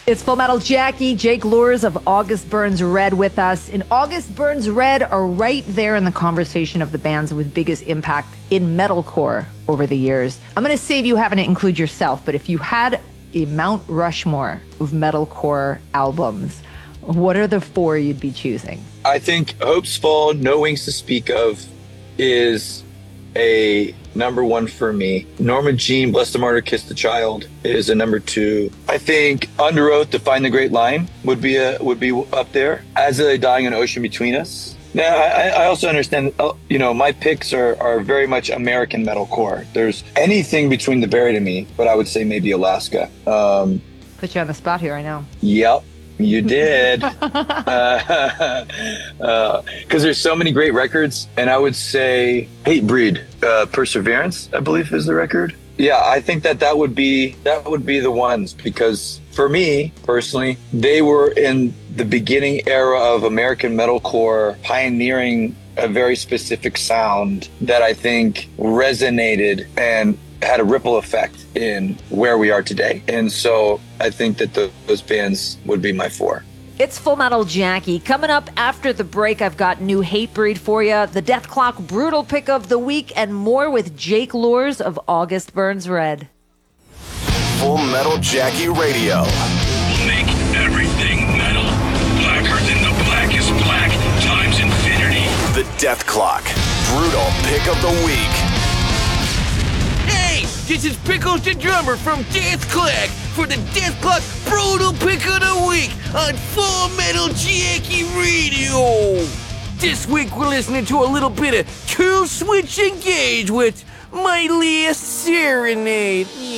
It's Full Metal Jackie, Jake Luhrs of August Burns Red with us. And August Burns Red are right there in the conversation of the bands with biggest impact in metalcore over the years. I'm going to save you having to include yourself, but if you had a Mount Rushmore of metalcore albums, what are the four you'd be choosing? I think Hope's Fall, No Wings to Speak Of is a number one for me. Norma Jean, Bless the Martyr, Kiss the Child is a number two. I think Under Oath, To Find the Great Line would be up there. As They Dying, An Ocean Between Us. Now, I also understand, my picks are very much American metalcore. There's anything between the Buried and Me, but I would say maybe Alaska. Put you on the spot here, I know. Yep. You did. Because there's so many great records. And I would say Hatebreed, Perseverance, I believe is the record. Yeah, I think that would be the ones, because for me personally, they were in the beginning era of American metalcore, pioneering a very specific sound that I think resonated and had a ripple effect in where we are today. And so I think that those bands would be my four. It's Full Metal Jackie. Coming up after the break, I've got new Hatebreed for you, the Dethklok Brutal Pick of the Week, and more with Jake Luhrs of August Burns Red. Full Metal Jackie Radio. We'll make everything metal. Blacker than the blackest black times infinity. The Dethklok Brutal Pick of the Week. This is Pickles the Drummer from Dethklok for the Dethklok Brutal Pick of the Week on Full Metal Jackie Radio. This week we're listening to a little bit of Killswitch Engage with My Last Serenade.